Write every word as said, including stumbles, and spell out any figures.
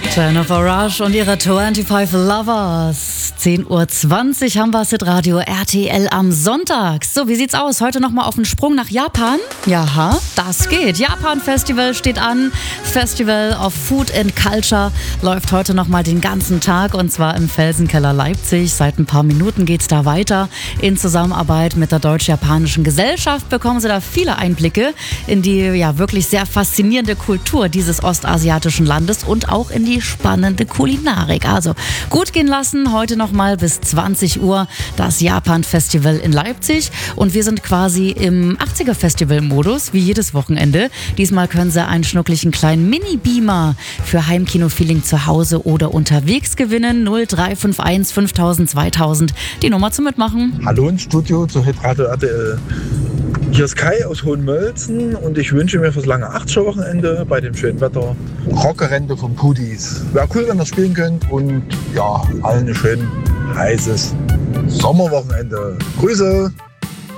Jennifer Rush und ihre fünfundzwanzig Lovers. zehn Uhr zwanzig haben wir es mit Radio R T L am Sonntag. So, wie sieht's aus? Heute nochmal auf den Sprung nach Japan? Jaha, das geht. Japan Festival steht an. Festival of Food and Culture läuft heute nochmal den ganzen Tag und zwar im Felsenkeller Leipzig. Seit ein paar Minuten geht's da weiter. In Zusammenarbeit mit der Deutsch-Japanischen Gesellschaft bekommen Sie da viele Einblicke in die ja wirklich sehr faszinierende Kultur dieses ostasiatischen Landes und auch in die spannende Kulinarik. Also gut gehen lassen, heute noch mal bis zwanzig Uhr das Japan-Festival in Leipzig und wir sind quasi im achtziger-Festival-Modus, wie jedes Wochenende. Diesmal können Sie einen schnucklichen kleinen Mini-Beamer für Heimkino-Feeling zu Hause oder unterwegs gewinnen. null drei fünf eins fünftausend zweitausend, die Nummer zum Mitmachen. Hallo ins Studio zu Hitradio R T L. Hier ist Kai aus Hohenmölzen und ich wünsche mir fürs lange achtziger-Wochenende bei dem schönen Wetter Rockerente von Pudis. Wäre cool, wenn ihr spielen könnt und ja, allen ein schön heißes Sommerwochenende. Grüße!